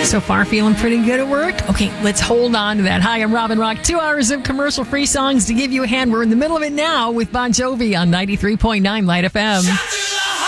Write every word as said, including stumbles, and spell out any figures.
So far, feeling pretty good at work? Okay, let's hold on to that. Hi, I'm Robin Rock. Two hours of commercial-free songs to give you a hand. We're in the middle of it now with Bon Jovi on ninety-three point nine Light F M.